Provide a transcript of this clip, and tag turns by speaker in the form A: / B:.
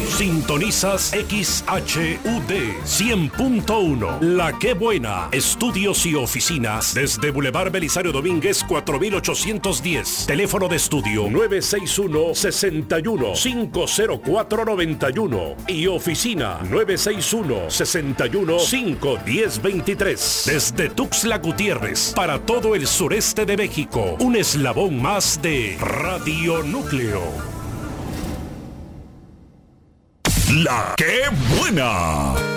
A: Sintonizas XHUD 100.1. La Que Buena. Estudios y oficinas desde Boulevard Belisario Domínguez 4810. Teléfono de estudio 961-61-50491 y oficina 961-61-51023. Desde Tuxtla Gutiérrez para todo el sureste de México. Un eslabón más de Radio Núcleo.
B: La Que Buena.